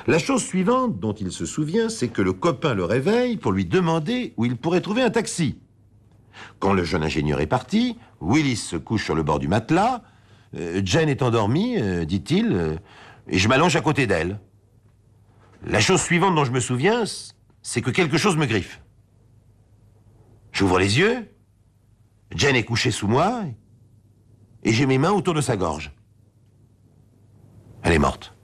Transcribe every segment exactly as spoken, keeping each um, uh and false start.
La chose suivante dont il se souvient, c'est que le copain le réveille pour lui demander où il pourrait trouver un taxi. Quand le jeune ingénieur est parti, Willis se couche sur le bord du matelas. Euh, Jane est endormie, euh, dit-il, euh, et je m'allonge à côté d'elle. La chose suivante dont je me souviens, c'est que quelque chose me griffe. J'ouvre les yeux, Jane est couchée sous moi, et j'ai mes mains autour de sa gorge. Elle est morte.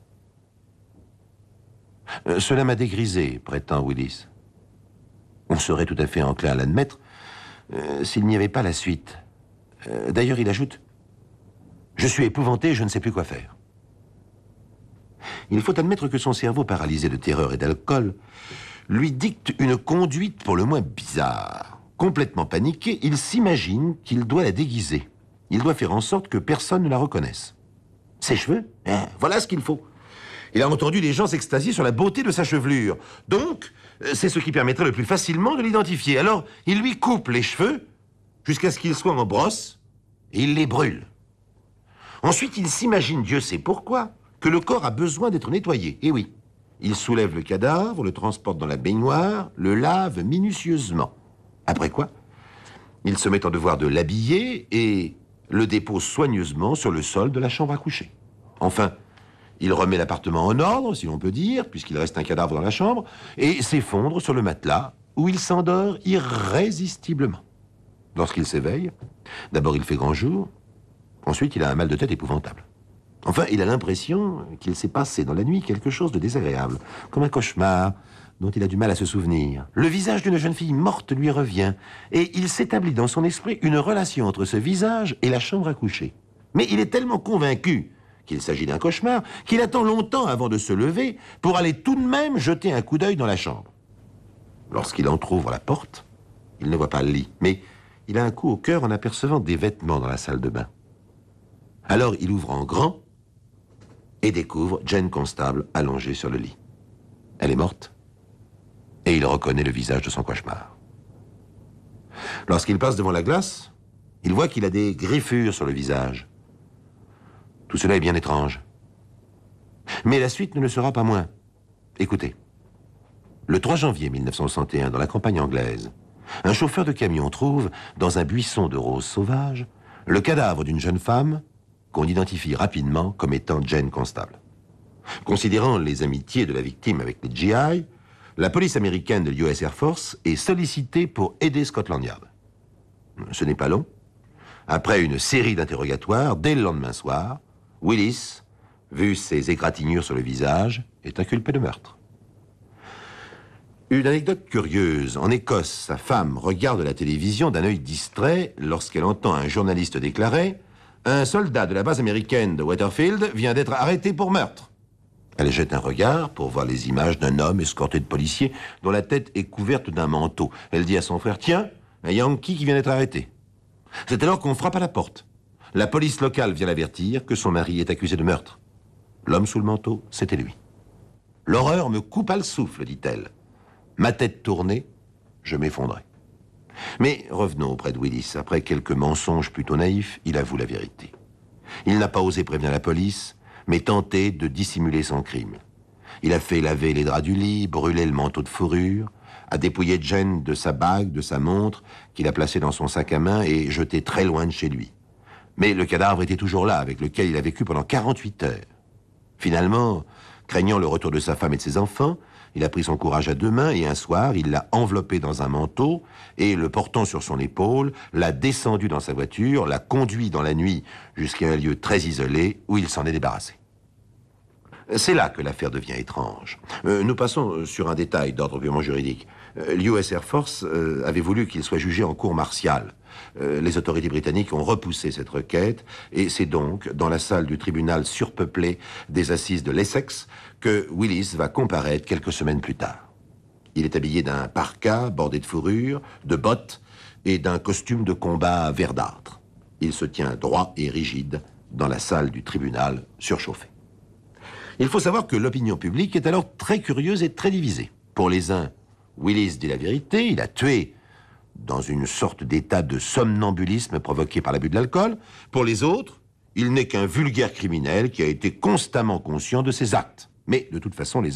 Euh, cela m'a dégrisé, prétend Willis. On serait tout à fait enclin à l'admettre euh, s'il n'y avait pas la suite. Euh, D'ailleurs, il ajoute « Je suis épouvanté, je ne sais plus quoi faire ». Il faut admettre que son cerveau, paralysé de terreur et d'alcool, lui dicte une conduite pour le moins bizarre. Complètement paniqué, il s'imagine qu'il doit la déguiser. Il doit faire en sorte que personne ne la reconnaisse. Ses cheveux, hein, voilà ce qu'il faut. Il a entendu les gens s'extasier sur la beauté de sa chevelure. Donc, c'est ce qui permettrait le plus facilement de l'identifier. Alors, il lui coupe les cheveux jusqu'à ce qu'ils soient en brosse et il les brûle. Ensuite, il s'imagine, Dieu sait pourquoi, que le corps a besoin d'être nettoyé. Et oui, il soulève le cadavre, le transporte dans la baignoire, le lave minutieusement. Après quoi, il se met en devoir de l'habiller et le dépose soigneusement sur le sol de la chambre à coucher. Enfin, il remet l'appartement en ordre, si l'on peut dire, puisqu'il reste un cadavre dans la chambre, et s'effondre sur le matelas, où il s'endort irrésistiblement. Lorsqu'il s'éveille, d'abord il fait grand jour, ensuite il a un mal de tête épouvantable. Enfin, il a l'impression qu'il s'est passé dans la nuit quelque chose de désagréable, comme un cauchemar dont il a du mal à se souvenir. Le visage d'une jeune fille morte lui revient, et il s'établit dans son esprit une relation entre ce visage et la chambre à coucher. Mais il est tellement convaincu qu'il s'agit d'un cauchemar, qu'il attend longtemps avant de se lever pour aller tout de même jeter un coup d'œil dans la chambre. Lorsqu'il entrouvre la porte, il ne voit pas le lit, mais il a un coup au cœur en apercevant des vêtements dans la salle de bain. Alors il ouvre en grand et découvre Jane Constable allongée sur le lit. Elle est morte et il reconnaît le visage de son cauchemar. Lorsqu'il passe devant la glace, il voit qu'il a des griffures sur le visage. Tout cela est bien étrange. Mais la suite ne le sera pas moins. Écoutez. Le trois janvier mille neuf cent soixante et un, dans la campagne anglaise, un chauffeur de camion trouve, dans un buisson de roses sauvages, le cadavre d'une jeune femme qu'on identifie rapidement comme étant Jane Constable. Considérant les amitiés de la victime avec les G I, la police américaine de l'U S Air Force est sollicitée pour aider Scotland Yard. Ce n'est pas long. Après une série d'interrogatoires, dès le lendemain soir, Willis, vu ses égratignures sur le visage, est inculpé de meurtre. Une anecdote curieuse. En Écosse, sa femme regarde la télévision d'un œil distrait lorsqu'elle entend un journaliste déclarer « Un soldat de la base américaine de Waterfield vient d'être arrêté pour meurtre ». Elle jette un regard pour voir les images d'un homme escorté de policiers dont la tête est couverte d'un manteau. Elle dit à son frère « Tiens, un Yankee qui vient d'être arrêté ». C'est alors qu'on frappe à la porte. La police locale vient l'avertir que son mari est accusé de meurtre. L'homme sous le manteau, c'était lui. « L'horreur me coupa le souffle, dit-elle. Ma tête tournée, je m'effondrais. » Mais revenons auprès de Willis. Après quelques mensonges plutôt naïfs, il avoue la vérité. Il n'a pas osé prévenir la police, mais tenté de dissimuler son crime. Il a fait laver les draps du lit, brûler le manteau de fourrure, a dépouillé Jane de sa bague, de sa montre, qu'il a placée dans son sac à main et jeté très loin de chez lui. Mais le cadavre était toujours là, avec lequel il a vécu pendant quarante-huit heures. Finalement, craignant le retour de sa femme et de ses enfants, il a pris son courage à deux mains et un soir, il l'a enveloppé dans un manteau et, le portant sur son épaule, l'a descendu dans sa voiture, l'a conduit dans la nuit jusqu'à un lieu très isolé où il s'en est débarrassé. C'est là que l'affaire devient étrange. Euh, nous passons sur un détail d'ordre purement juridique. Euh, L'U S Air Force euh, avait voulu qu'il soit jugé en cour martiale. Euh, les autorités britanniques ont repoussé cette requête et c'est donc dans la salle du tribunal surpeuplé des assises de l'Essex que Willis va comparaître quelques semaines plus tard. Il est habillé d'un parka bordé de fourrure, de bottes et d'un costume de combat verdâtre. Il se tient droit et rigide dans la salle du tribunal surchauffée. Il faut savoir que l'opinion publique est alors très curieuse et très divisée. Pour les uns, Willis dit la vérité, il a tué dans une sorte d'état de somnambulisme provoqué par l'abus de l'alcool. Pour les autres, il n'est qu'un vulgaire criminel qui a été constamment conscient de ses actes. Mais de toute façon, les